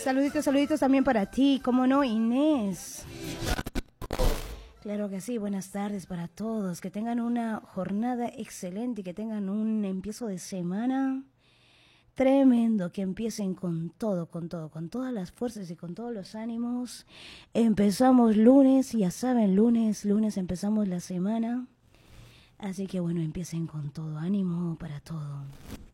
Saluditos, saluditos también para ti, ¿cómo no, Inés? Claro que sí, buenas tardes para todos, que tengan una jornada excelente y que tengan un empiezo de semana tremendo, que empiecen con todo, con todas las fuerzas y con todos los ánimos. Empezamos lunes, ya saben, lunes empezamos la semana, así que bueno, empiecen con todo, ánimo para todo.